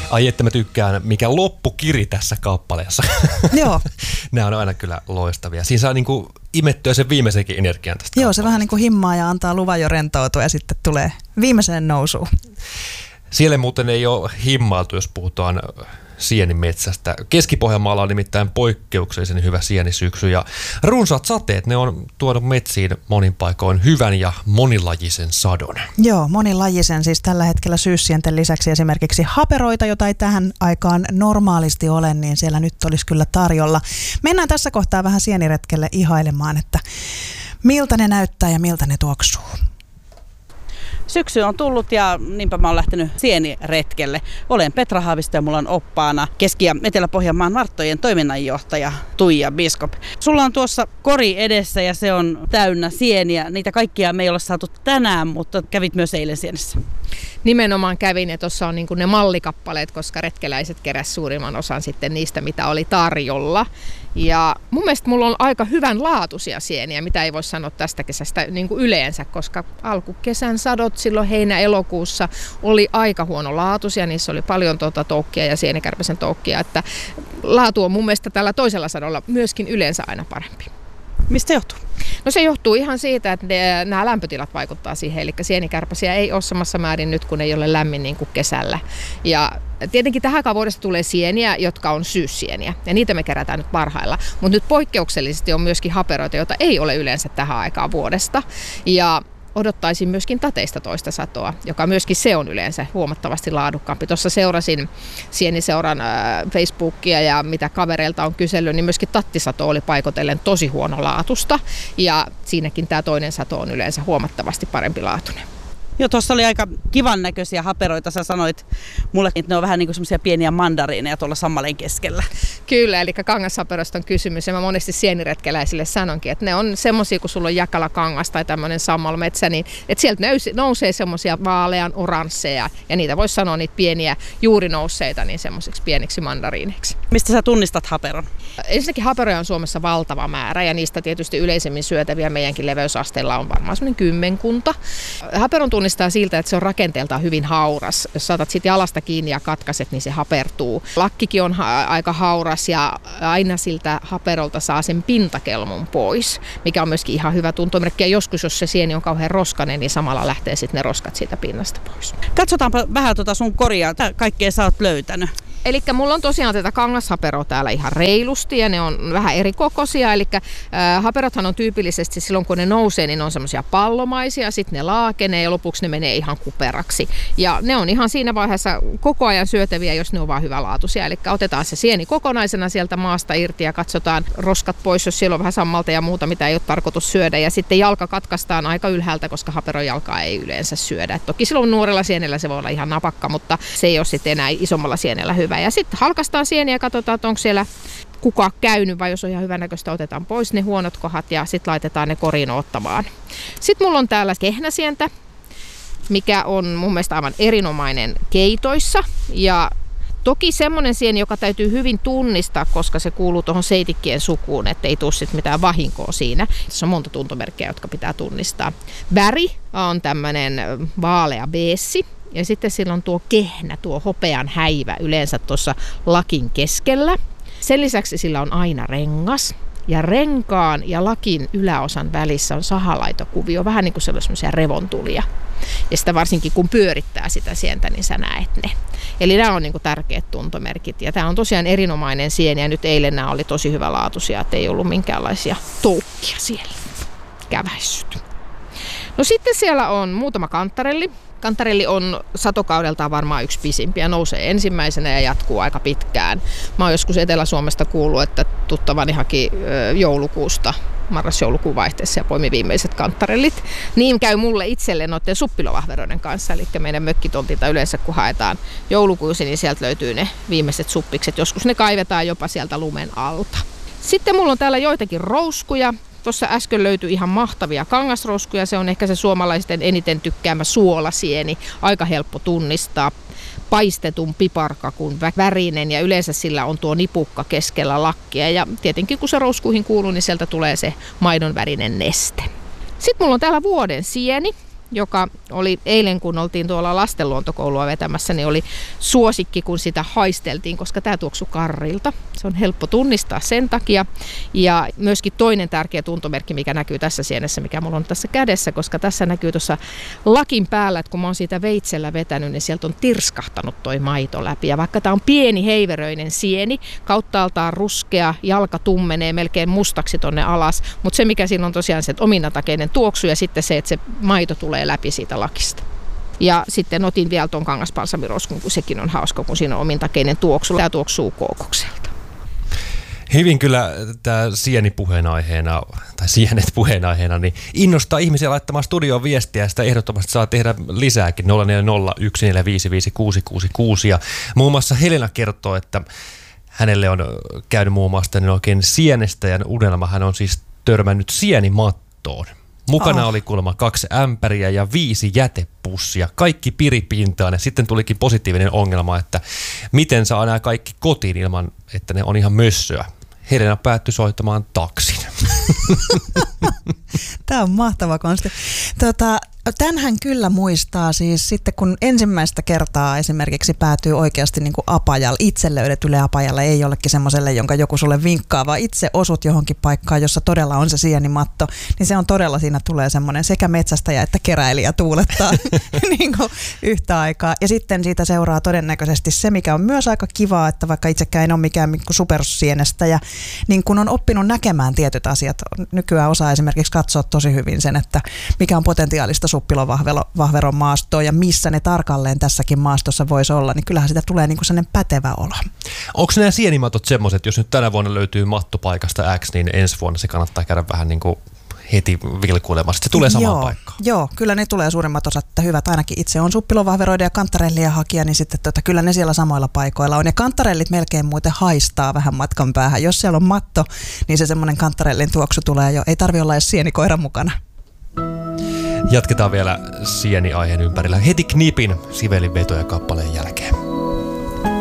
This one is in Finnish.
Ai että mä tykkään, mikä loppukiri tässä kappaleessa. Joo. Nämä on aina kyllä loistavia. Siinä saa niinku imettyä sen viimeisenkin energian tästä. Joo, se vähän niin kuin himmaa ja antaa luvan jo rentoutua ja sitten tulee viimeiseen nousuun. Siellä muuten ei ole himmailtu, jos puhutaan sienimetsästä. Keski-Pohjanmaalla on nimittäin poikkeuksellisen hyvä sienisyksy ja runsaat sateet, ne on tuonut metsiin monin paikoin hyvän ja monilajisen sadon. Joo, monilajisen siis tällä hetkellä syyssienten lisäksi esimerkiksi haperoita, jota ei tähän aikaan normaalisti ole, niin siellä nyt olisi kyllä tarjolla. Mennään tässä kohtaa vähän sieniretkelle ihailemaan, että miltä ne näyttää ja miltä ne tuoksuu. Syksy on tullut ja niinpä mä oon lähtenyt sieniretkelle. Olen Petra Haavisto ja mulla on oppaana Keski- ja Etelä-Pohjanmaan Marttojen toiminnanjohtaja Tuija Biskop. Sulla on tuossa kori edessä ja se on täynnä sieniä. Niitä kaikkia me ei ole saatu tänään, mutta kävit myös eilen sienessä. Nimenomaan kävin ja tuossa on niin kuin ne mallikappaleet, koska retkeläiset keräsivät suurimman osan sitten niistä, mitä oli tarjolla. Ja mun mielestä mulla on aika hyvän laatuisia sieniä, mitä ei voi sanoa tästä kesästä niin kuin yleensä, koska alkukesän sadot silloin heinä-elokuussa oli aika huonolaatuisia. Niissä oli paljon toukkia ja sienikärpäsen toukkia, että laatu on mun mielestä tällä toisella sadolla myöskin yleensä aina parempi. Mistä se johtuu? No se johtuu ihan siitä, että nämä lämpötilat vaikuttaa siihen, eli sienikärpäsiä ei ole samassa määrin nyt, kun ei ole lämmin niin kuin kesällä. Ja tietenkin tähän aikaan vuodesta tulee sieniä, jotka on syyssieniä, ja niitä me kerätään nyt parhailla. Mutta nyt poikkeuksellisesti on myöskin haperoita, joita ei ole yleensä tähän aikaan vuodesta. Ja odottaisin myöskin tateista toista satoa, joka myöskin se on yleensä huomattavasti laadukkaampi. Tuossa seurasin Sieniseuran Facebookia ja mitä kavereilta on kysellyt, niin myöskin tattisato oli paikotellen tosi huonolaatusta. Ja siinäkin tämä toinen sato on yleensä huomattavasti parempi laatuinen. Joo, tuossa oli aika kivan näköisiä haperoita. Sä sanoit mulle, että ne on vähän niin kuin semmoisia pieniä mandariineja tuolla sammalen keskellä. Kyllä, eli kangashaperosta on kysymys. Ja mä monesti sieniretkeläisille sanonkin, että ne on semmoisia, kun sulla on jakalakangas tai tämmöinen sammalmetsä, niin että sieltä nousee semmoisia vaalean oransseja. Ja niitä voisi sanoa niitä pieniä juurinousseita niin semmoisiksi pieniksi mandariineiksi. Mistä sä tunnistat haperon? Ensinnäkin haperoja on Suomessa valtava määrä ja niistä tietysti yleisemmin syötäviä meidänkin leveysasteella on varmaan semmoinen 10. Haperon tunnistaa siltä, että se on rakenteeltaan hyvin hauras. Jos saatat sitten jalasta kiinni ja katkaiset, niin se hapertuu. Lakkikin on aika hauras ja aina siltä haperolta saa sen pintakelmun pois, mikä on myöskin ihan hyvä tuntomerkki. Ja joskus, jos se sieni on kauhean roskainen, niin samalla lähtee sitten ne roskat siitä pinnasta pois. Katsotaanpa vähän sun koria. Kaikkea sä oot löytänyt. Eli mulla on tosiaan tätä kangashaperoa täällä ihan reilusti ja ne on vähän eri kokoisia. Eli haperothan on tyypillisesti silloin kun ne nousee, niin ne on semmoisia pallomaisia, sitten ne laakenee ja lopuksi ne menee ihan kuperaksi. Ja ne on ihan siinä vaiheessa koko ajan syötäviä, jos ne on vaan hyvälaatuisia. Eli otetaan se sieni kokonaisena sieltä maasta irti ja katsotaan roskat pois, jos siellä on vähän sammalta ja muuta, mitä ei ole tarkoitus syödä. Ja sitten jalka katkaistaan aika ylhäältä, koska haperon jalkaa ei yleensä syödä. Et toki silloin nuorella sienellä se voi olla ihan napakka, mutta se ei ole sitten enää isommalla sienellä hyvä. Ja sitten halkaistaan sieniä ja katsotaan, että onko siellä kuka käynyt vai jos on ihan hyvänäköistä, otetaan pois ne huonot kohdat ja sitten laitetaan ne koriin ottamaan. Sitten mulla on täällä kehnäsientä, mikä on mun mielestä aivan erinomainen keitoissa ja toki semmoinen sieni, joka täytyy hyvin tunnistaa, koska se kuuluu tuohon seitikkien sukuun, ettei tule sitten mitään vahinkoa siinä. Tässä on monta tuntomerkkiä, jotka pitää tunnistaa. Väri on tämmöinen vaalea beessi. Ja sitten sillä on tuo kehnä, tuo hopean häivä yleensä tuossa lakin keskellä. Sen lisäksi sillä on aina rengas. Ja renkaan ja lakin yläosan välissä on sahalaitokuvio, vähän niin kuin sellaisia revontulia. Ja sitä varsinkin kun pyörittää sitä sientä, niin sä näet ne. Eli nämä on niin kuin tärkeät tuntomerkit. Ja tämä on tosiaan erinomainen sieni ja nyt eilen nämä oli tosi hyvälaatuisia, että ei ollut minkäänlaisia toukkia siellä käväissyt. No sitten siellä on muutama kantarelli. Kantarelli on satokaudeltaan varmaan yksi pisimpiä, nousee ensimmäisenä ja jatkuu aika pitkään. Mä oon joskus Etelä-Suomesta kuullut, että tuttavani haki joulukuusta, marras-joulukuun vaihteessa ja poimi viimeiset kantarellit. Niin käy mulle itselle noiden suppilovahveroiden kanssa, eli meidän mökkitontilta yleensä kun haetaan joulukuusi, niin sieltä löytyy ne viimeiset suppikset. Joskus ne kaivetaan jopa sieltä lumen alta. Sitten mulla on täällä joitakin rouskuja. Tuossa äsken löytyi ihan mahtavia kangasrouskuja. Se on ehkä se suomalaisten eniten tykkäämä suolasieni. Aika helppo tunnistaa. Paistetun piparkakun värinen ja yleensä sillä on tuo nipukka keskellä lakkia. Ja tietenkin kun se rouskuihin kuuluu, niin sieltä tulee se maidon värinen neste. Sitten mulla on täällä vuoden sieni. joka oli eilen, kun oltiin tuolla lastenluontokoulua vetämässä, niin oli suosikki, kun sitä haisteltiin, koska tämä tuoksui karrilta. Se on helppo tunnistaa sen takia. Ja myöskin toinen tärkeä tuntomerkki, mikä näkyy tässä sienessä, mikä mulla on tässä kädessä, koska tässä näkyy tuossa lakin päällä, että kun mä oon siitä veitsellä vetänyt, niin sieltä on tirskahtanut toi maito läpi. Ja vaikka tämä on pieni heiveröinen sieni, kauttaaltaan ruskea, jalka tummenee melkein mustaksi tonne alas, mutta se mikä siinä on tosiaan se ominatakeinen tuoksu ja sitten se, että se maito tulee läpi siitä lakista. Ja sitten otin vielä tuon kangasbalsamiroskun, kun sekin on hauska, kun siinä on omintakeinen tuoksu. Tämä tuoksuu kookokselta. Hyvin kyllä tämä sieni puheenaiheena, tai sienet puheenaiheena, niin innostaa ihmisiä laittamaan studioon viestiä, ja sitä ehdottomasti saa tehdä lisääkin 0401455666. Ja muun muassa Helena kertoo, että hänelle on käynyt muun muassa niin oikein sienestä, ja unelma hän on siis törmännyt sienimattoon. Mukana oli kuulemma 2 ämpäriä ja 5 jätepussia, kaikki piripintaan, ja sitten tulikin positiivinen ongelma, että miten saa nämä kaikki kotiin ilman, että ne on ihan mössöä. Helena päättyi soittamaan taksin. Tämä on mahtava konsti. Tämänhän kyllä muistaa siis sitten, kun ensimmäistä kertaa esimerkiksi päätyy oikeasti niin kuin apajalle, itse löydetylle apajalle, ei jollekin semmoiselle, jonka joku sulle vinkkaa, vaan itse osut johonkin paikkaan, jossa todella on se sienimatto, niin se on todella, siinä tulee semmoinen sekä metsästäjä että keräilijä tuulettaa niin kuin yhtä aikaa. Ja sitten siitä seuraa todennäköisesti se, mikä on myös aika kivaa, että vaikka itsekään en ole mikään supersienestäjä, niin kun on oppinut näkemään tietyt asiat, nykyään osaa esimerkiksi katsoa tosi hyvin sen, että mikä on potentiaalista suppilovahveron maastoa ja missä ne tarkalleen tässäkin maastossa voisi olla, niin kyllähän sitä tulee niin kuin sellainen pätevä olo. Onko nämä sienimatot semmoiset, jos nyt tänä vuonna löytyy mattopaikasta X, niin ensi vuonna se kannattaa käydä vähän niin kuin heti vilkuilemassa. Se tulee samaan paikkaan. Joo, kyllä ne tulee suurimmat osat, että hyvät. Ainakin itse on suppilovahveroiden ja kantarellien hakija, niin sitten kyllä ne siellä samoilla paikoilla on. Ja kantarellit melkein muuten haistaa vähän matkan päähän. Jos siellä on matto, niin se semmoinen kantarellin tuoksu tulee jo. Ei tarvitse olla edes sienikoira mukana. Jatketaan vielä sieni-aiheen ympärillä heti Knipin Sivelin vetoja kappaleen jälkeen.